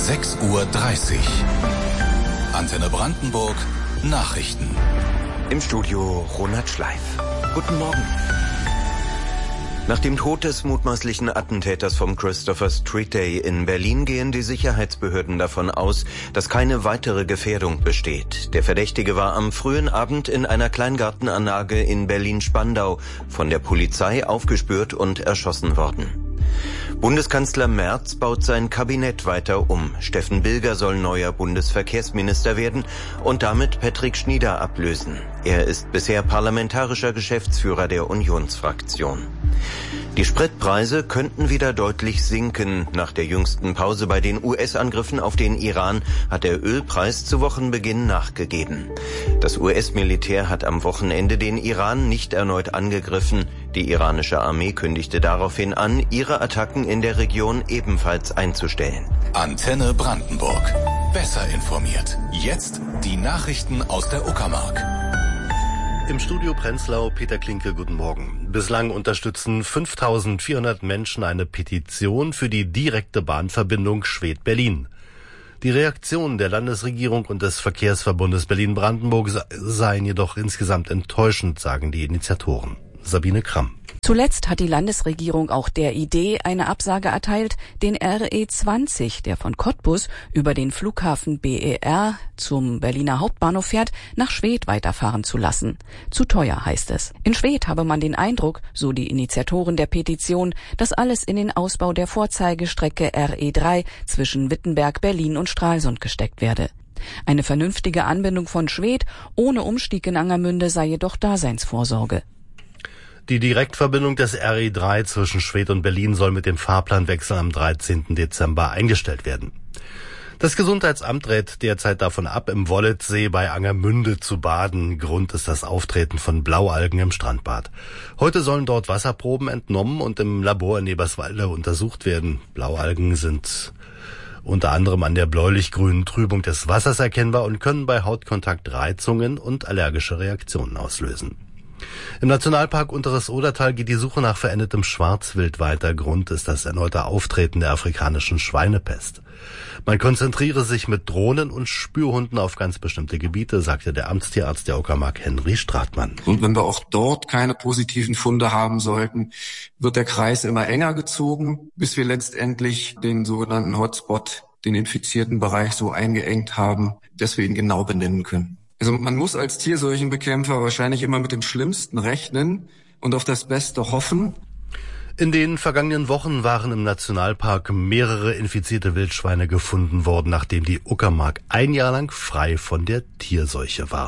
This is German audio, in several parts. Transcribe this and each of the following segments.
6:30 Uhr. Antenne Brandenburg, Nachrichten. Im Studio Ronald Schleif. Guten Morgen. Nach dem Tod des mutmaßlichen Attentäters vom Christopher Street Day in Berlin gehen die Sicherheitsbehörden davon aus, dass keine weitere Gefährdung besteht. Der Verdächtige war am frühen Abend in einer Kleingartenanlage in Berlin-Spandau von der Polizei aufgespürt und erschossen worden. Bundeskanzler Merz baut sein Kabinett weiter um. Steffen Bilger soll neuer Bundesverkehrsminister werden und damit Patrick Schnieder ablösen. Er ist bisher parlamentarischer Geschäftsführer der Unionsfraktion. Die Spritpreise könnten wieder deutlich sinken. Nach der jüngsten Pause bei den US-Angriffen auf den Iran hat der Ölpreis zu Wochenbeginn nachgegeben. Das US-Militär hat am Wochenende den Iran nicht erneut angegriffen. Die iranische Armee kündigte daraufhin an, ihre Attacken in der Region ebenfalls einzustellen. Antenne Brandenburg. Besser informiert. Jetzt die Nachrichten aus der Uckermark. Im Studio Prenzlau, Peter Klinke, guten Morgen. Bislang unterstützen 5.400 Menschen eine Petition für die direkte Bahnverbindung Schwedt-Berlin. Die Reaktionen der Landesregierung und des Verkehrsverbundes Berlin-Brandenburg seien jedoch insgesamt enttäuschend, sagen die Initiatoren. Sabine Kramm. Zuletzt hat die Landesregierung auch der Idee eine Absage erteilt, den RE20, der von Cottbus über den Flughafen BER zum Berliner Hauptbahnhof fährt, nach Schwedt weiterfahren zu lassen. Zu teuer, heißt es. In Schwedt habe man den Eindruck, so die Initiatoren der Petition, dass alles in den Ausbau der Vorzeigestrecke RE3 zwischen Wittenberg, Berlin und Stralsund gesteckt werde. Eine vernünftige Anbindung von Schwedt ohne Umstieg in Angermünde sei jedoch Daseinsvorsorge. Die Direktverbindung des RE3 zwischen Schwedt und Berlin soll mit dem Fahrplanwechsel am 13. Dezember eingestellt werden. Das Gesundheitsamt rät derzeit davon ab, im Wolletsee bei Angermünde zu baden. Grund ist das Auftreten von Blaualgen im Strandbad. Heute sollen dort Wasserproben entnommen und im Labor in Eberswalde untersucht werden. Blaualgen sind unter anderem an der bläulich-grünen Trübung des Wassers erkennbar und können bei Hautkontakt Reizungen und allergische Reaktionen auslösen. Im Nationalpark Unteres Odertal geht die Suche nach verendetem Schwarzwild weiter. Grund ist das erneute Auftreten der afrikanischen Schweinepest. Man konzentriere sich mit Drohnen und Spürhunden auf ganz bestimmte Gebiete, sagte der Amtstierarzt der Uckermark Henry Stratmann. Und wenn wir auch dort keine positiven Funde haben sollten, wird der Kreis immer enger gezogen, bis wir letztendlich den sogenannten Hotspot, den infizierten Bereich so eingeengt haben, dass wir ihn genau benennen können. Also man muss als Tierseuchenbekämpfer wahrscheinlich immer mit dem Schlimmsten rechnen und auf das Beste hoffen. In den vergangenen Wochen waren im Nationalpark mehrere infizierte Wildschweine gefunden worden, nachdem die Uckermark ein Jahr lang frei von der Tierseuche war.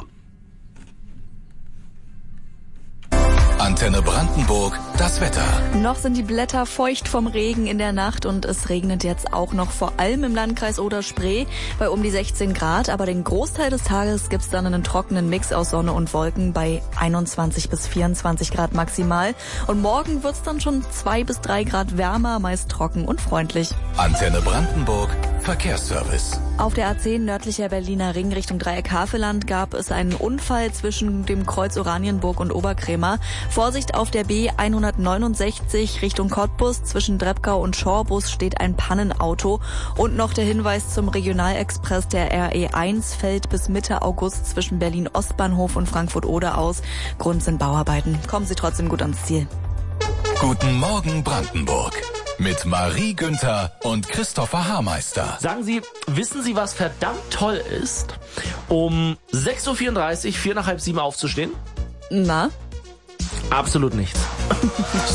Antenne Brandenburg, das Wetter. Noch sind die Blätter feucht vom Regen in der Nacht und es regnet jetzt auch noch vor allem im Landkreis Oder-Spree bei um die 16 Grad. Aber den Großteil des Tages gibt's dann einen trockenen Mix aus Sonne und Wolken bei 21 bis 24 Grad maximal. Und morgen wird's dann schon 2 bis 3 Grad wärmer, meist trocken und freundlich. Antenne Brandenburg, Verkehrsservice. Auf der A10 nördlicher Berliner Ring Richtung Dreieck-Havelland gab es einen Unfall zwischen dem Kreuz Oranienburg und Oberkrämer. Vorsicht auf der B169 Richtung Cottbus. Zwischen Drebkau und Schorbus steht ein Pannenauto. Und noch der Hinweis zum Regionalexpress. Der RE1 fällt bis Mitte August zwischen Berlin-Ostbahnhof und Frankfurt-Oder aus. Grund sind Bauarbeiten. Kommen Sie trotzdem gut ans Ziel. Guten Morgen Brandenburg. Mit Marie Günther und Christopher Haarmeister. Sagen Sie, wissen Sie, was verdammt toll ist? Um 6:34 Uhr, 6:45 aufzustehen? Na? Absolut nichts.